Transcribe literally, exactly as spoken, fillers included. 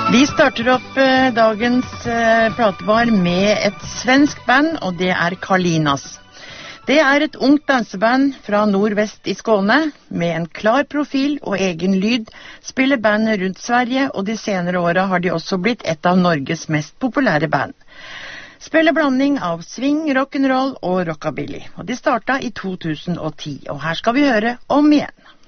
Vi starter opp eh, dagens eh, platebar med et svensk band, og det er Kalinas. Det er et ungt danseband fra nordvest i Skåne. Med en klar profil og egen lyd spiller bandet rundt Sverige, og de senere årene har de også blitt et av Norges mest populære band. Spiller blanding av swing, rock'n'roll og rockabilly. Og de startet i to tusen og ti, og her skal vi høre Om igjen.